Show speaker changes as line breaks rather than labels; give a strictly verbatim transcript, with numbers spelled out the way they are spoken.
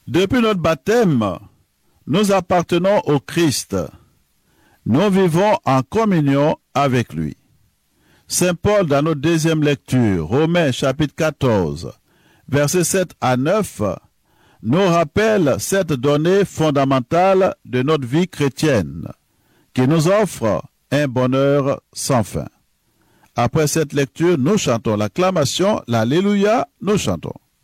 Depuis notre baptême, nous appartenons au Christ. Nous vivons en communion avec lui. Saint Paul, dans notre deuxième lecture, Romains chapitre quatorze, versets sept à neuf, nous rappelle cette donnée fondamentale de notre vie chrétienne, qui nous offre un bonheur sans fin. Après cette lecture, nous chantons l'acclamation, l'Alléluia, nous chantons.